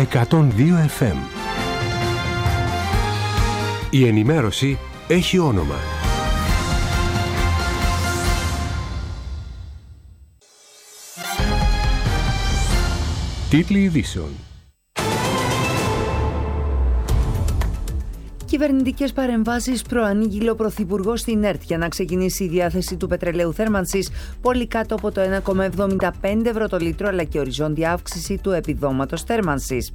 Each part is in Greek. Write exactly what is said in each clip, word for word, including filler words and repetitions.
εκατόν δύο εφ εμ. Η ενημέρωση έχει όνομα. Τίτλοι ειδήσεων. Κυβερνητικές παρεμβάσεις προανήγγειλε ο Πρωθυπουργός στην ΕΡΤ για να ξεκινήσει η διάθεση του πετρελαίου θέρμανσης πολύ κάτω από το ένα κόμμα εβδομήντα πέντε ευρώ το λίτρο, αλλά και οριζόντια αύξηση του επιδόματος θέρμανσης.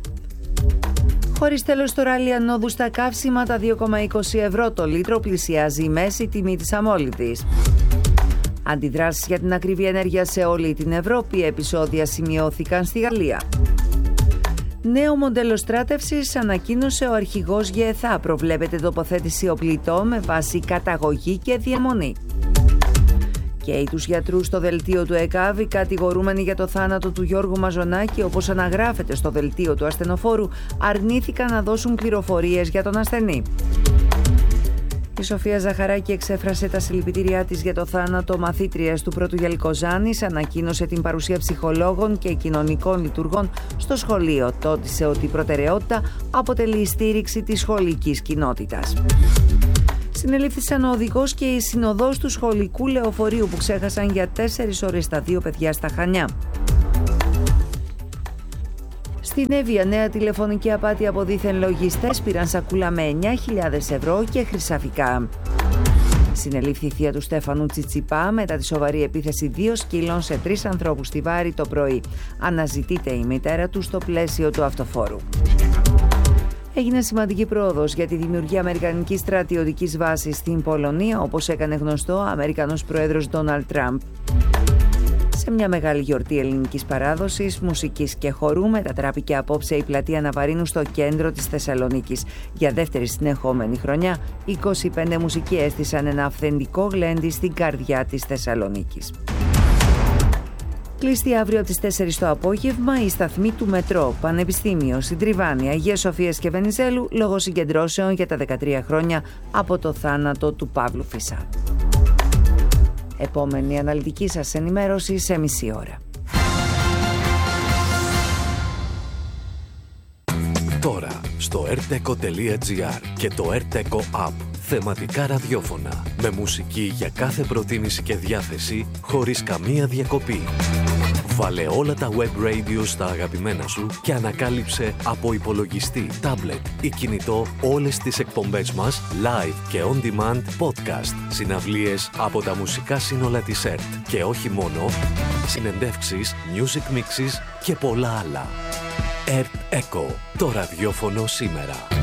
Χωρίς τέλος στο ράλι ανόδου στα καύσιμα, τα δύο κόμμα είκοσι ευρώ το λίτρο πλησιάζει η μέση τιμή της αμόλυντης. Αντιδράσεις για την ακριβή ενέργεια σε όλη την Ευρώπη, επεισόδια σημειώθηκαν στη Γαλλία. Νέο μοντέλο στράτευσης ανακοίνωσε ο αρχηγός ΓΕΘΑ. Προβλέπεται τοποθέτηση οπλιτών με βάση καταγωγή και διαμονή. Και τους γιατρούς στο δελτίο του ΕΚΑΒ, οι κατηγορούμενοι για το θάνατο του Γιώργου Μαζονάκη, όπως αναγράφεται στο δελτίο του ασθενοφόρου, αρνήθηκαν να δώσουν πληροφορίες για τον ασθενή. Η Σοφία Ζαχαράκη εξέφρασε τα συλληπιτήριά της για το θάνατο μαθήτριας του Πρώτου Γιαλικοζάνης, ανακοίνωσε την παρουσία ψυχολόγων και κοινωνικών λειτουργών στο σχολείο. Τότισε ότι η προτεραιότητα αποτελεί η στήριξη της σχολικής κοινότητας. Συνελήφθησαν ο οδηγός και η συνοδός του σχολικού λεωφορείου που ξέχασαν για τέσσερις ώρες τα δύο παιδιά στα Χανιά. Στην Εύβοια, νέα τηλεφωνική απάτη από δίθεν λογιστές, πήραν σακούλα με εννιά χιλιάδες ευρώ και χρυσαφικά. Συνελήφθη η θεία του Στέφανου Τσιτσιπά μετά τη σοβαρή επίθεση δύο σκύλων σε τρεις ανθρώπους στη Βάρη το πρωί. Αναζητείται η μητέρα του στο πλαίσιο του αυτοφόρου. Έγινε σημαντική πρόοδος για τη δημιουργία αμερικανικής στρατιωτικής βάσης στην Πολωνία, όπως έκανε γνωστό ο Αμερικανός Πρόεδρος Ντόναλντ Τραμπ. Σε μια μεγάλη γιορτή ελληνικής παράδοσης, μουσικής και χορού, μετατράπηκε απόψε η πλατεία Ναβαρίνου στο κέντρο της Θεσσαλονίκης. Για δεύτερη συνεχόμενη χρονιά, είκοσι πέντε μουσικοί έστησαν ένα αυθεντικό γλέντι στην καρδιά της Θεσσαλονίκης. Κλειστή αύριο από τις τέσσερις το απόγευμα η σταθμή του Μετρό, Πανεπιστήμιο, Συντριβάνη, Αγίας Σοφίας και Βενιζέλου, λόγω συγκεντρώσεων για τα δεκατρία χρόνια από το θάνατο του Παύλου Φυσά. Επόμενη αναλυτική σας ενημέρωση σε μισή ώρα. Τώρα στο ερτεκο τελεία τζι άρ και το ερτεκο App. Θεματικά ραδιόφωνα με μουσική για κάθε προτίμηση και διάθεση, χωρίς καμία διακοπή. Βάλε όλα τα web radio στα αγαπημένα σου και ανακάλυψε από υπολογιστή, τάμπλετ ή κινητό όλες τις εκπομπές μας live και on demand podcast, συναυλίες από τα μουσικά σύνολα της ΕΡΤ και όχι μόνο, συνεντεύξεις, music mixes και πολλά άλλα. ΕΡΤ Echo, το ραδιόφωνο σήμερα.